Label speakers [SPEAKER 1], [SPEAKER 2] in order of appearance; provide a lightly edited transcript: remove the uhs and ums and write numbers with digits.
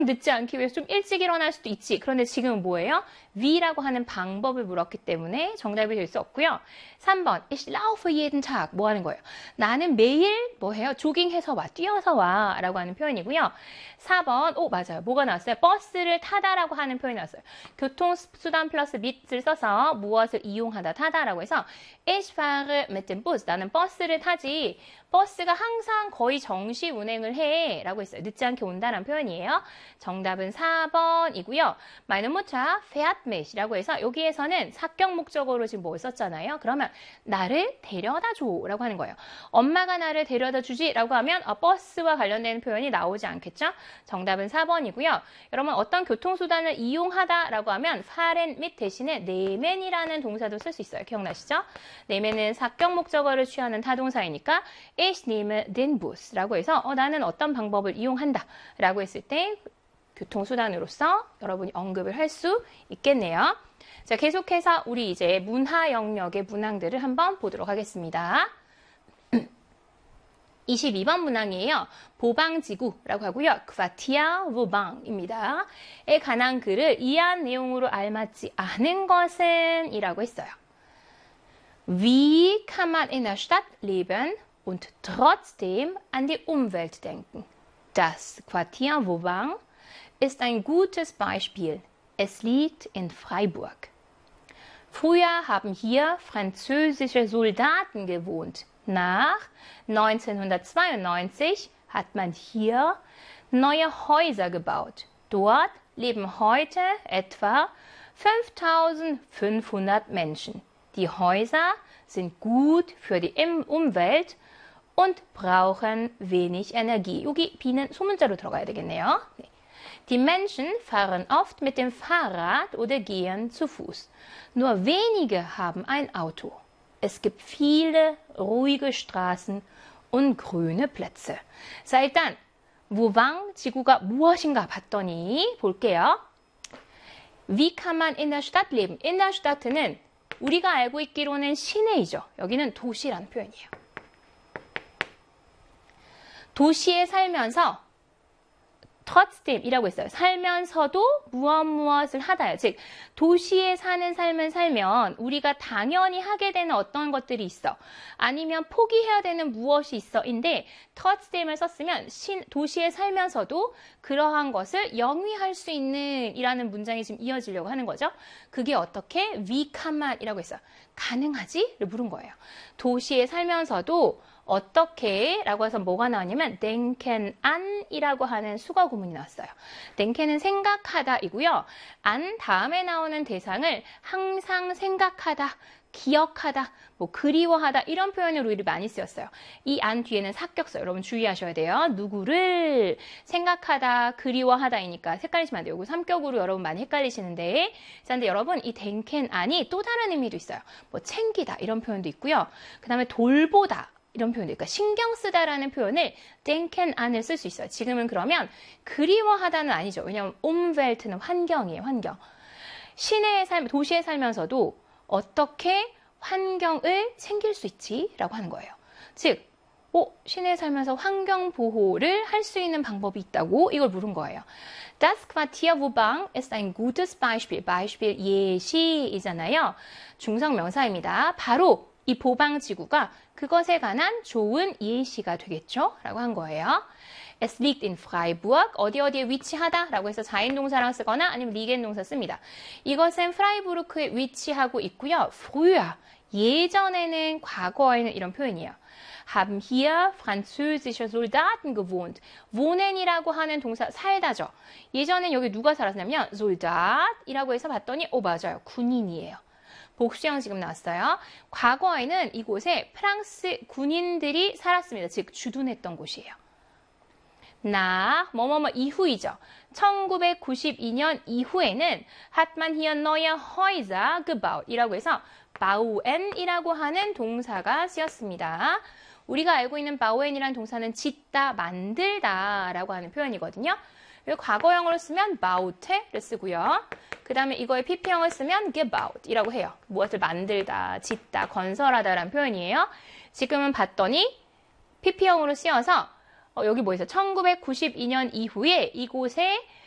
[SPEAKER 1] 늦지 않기 위해서 좀 일찍 일어날 수도 있지. 그런데 지금은 뭐예요? Wie라고 하는 방법을 물었기 때문에 정답이 될 수 없고요. 3번, ich laufe jeden Tag. 뭐 하는 거예요? 나는 매일 뭐 해요? 조깅해서 와, 뛰어서 와 라고 하는 표현이고요. 4번, 맞아요. 뭐가 나왔어요? 버스를 타다라고 하는 표현이 나왔어요. 교통수단 플러스 mit을 써서 무엇을 이용하다, 타다라고 해서 ich fahre mit dem Bus. 나는 버스를 타지. 버스가 항상 거의 정시 운행을 해 라고 했어요. 늦지 않게 온다는 표현이에요. 정답은 4번이고요. Meine Mutter fährt mich 라고 해서 여기에서는 사격 목적어로 지금 뭘 썼잖아요. 그러면 나를 데려다 줘 라고 하는 거예요. 엄마가 나를 데려다 주지 라고 하면 버스와 관련된 표현이 나오지 않겠죠? 정답은 4번이고요. 여러분 어떤 교통수단을 이용하다 라고 하면 fahren mit 대신에 nehmen 동사도 쓸 수 있어요. 기억나시죠? nehmen은 사격 목적어를 취하는 타동사이니까 Ich nehme den Bus 라고 해서 나는 어떤 방법을 이용한다 라고 했을 때 교통수단으로서 여러분이 언급을 할 수 있겠네요. 자, 계속해서 우리 이제 문화 영역의 문항들을 한번 보도록 하겠습니다. 22번 문항이에요. 보방지구라고 하고요. Quartier Vauban입니다. 에 관한 글을 이한 내용으로 알맞지 않은 것은 이라고 했어요. Wie kann man in der Stadt leben und trotzdem an die Umwelt denken? Das Quartier Vauban ist ein gutes Beispiel. Es liegt in Freiburg. Früher haben hier französische Soldaten gewohnt. Nach 1992 hat man hier neue Häuser gebaut. Dort leben heute etwa 5500 Menschen. Die Häuser sind gut für die Umwelt und brauchen wenig Energie. 여기 B는 소문자로 들어가야 되겠네요. Die Menschen fahren oft mit dem Fahrrad oder gehen zu Fuß. Nur wenige haben ein Auto. Es gibt viele ruhige Straßen und grüne Plätze. 자, 일단 Vauban 지구가 무엇인가 봤더니 볼게요. Wie kann man in der Stadt leben? In der Stadt는 우리가 알고 있기로는 시내이죠. 여기는 도시란 표현이에요. 도시에 살면서 trotzdem이라고 했어요. 살면서도 무엇을 하다요. 즉 도시에 사는 삶을 살면 우리가 당연히 하게 되는 어떤 것들이 있어. 아니면 포기해야 되는 무엇이 있어인데 trotzdem을 썼으면 도시에 살면서도 그러한 것을 영위할 수 있는 이라는 문장이 지금 이어지려고 하는 거죠. 그게 어떻게? Wie kann man이라고 했어요. 가능하지? 를 물은 거예요. 도시에 살면서도 어떻게? 라고 해서 뭐가 나왔냐면 denken an이라고 하는 수거 구문이 나왔어요. denken은 생각하다 이고요. an 다음에 나오는 대상을 항상 생각하다, 기억하다, 뭐 그리워하다 이런 표현으로 우리 많이 쓰였어요. 이 안 뒤에는 사격서 여러분 주의하셔야 돼요. 누구를 생각하다, 그리워하다이니까 헷갈리시면 안 돼요. 이거 3격으로 여러분 많이 헷갈리시는데 그런데 여러분 이 denken an이 또 다른 의미도 있어요. 뭐 챙기다 이런 표현도 있고요. 그 다음에 돌보다 이런 표현도 있고 신경 쓰다라는 표현을 denken an을 쓸 수 있어요. 지금은 그러면 그리워하다는 아니죠. 왜냐하면 umwelt는 환경이에요. 환경. 시내에 도시에 살면서도 어떻게 환경을 챙길 수 있지? 라고 하는 거예요. 즉 시내에 살면서 환경 보호를 할 수 있는 방법이 있다고 이걸 물은 거예요. Das Quartier Vauban ist ein gutes Beispiel. Beispiel 예시이잖아요. 중성명사입니다. 바로 이 보방지구가 그것에 관한 좋은 예시가 되겠죠? 라고 한 거예요. Es liegt in Freiburg. 어디에 위치하다 라고 해서 자인동사랑 쓰거나 아니면 liegen 동사 씁니다. 이것은 프라이부르크에 위치하고 있고요. früher, 예전에는, 과거에는 이런 표현이에요. Haben hier französische Soldaten gewohnt. wohnen이라고 하는 동사 살다죠. 예전엔 여기 누가 살았냐면 Soldat이라고 해서 봤더니 맞아요. 군인이에요. 복수형 지금 나왔어요. 과거에는 이곳에 프랑스 군인들이 살았습니다. 즉 주둔했던 곳이에요. 뭐뭐뭐 이후이죠. 1992년 이후에는 hat man hier neue Häuser gebaut 이라고 해서 bauen이라고 하는 동사가 쓰였습니다. 우리가 알고 있는 bauen이라는 동사는 짓다, 만들다 라고 하는 표현이거든요. 과거형으로 쓰면 baute를 쓰고요. 그 다음에 이거에 PP형을 쓰면 gebaut이라고 해요. 무엇을 만들다, 짓다, 건설하다라는 표현이에요. 지금은 봤더니 PP형으로 쓰여서 여기 뭐 있어요? 1992년 이후에 이곳에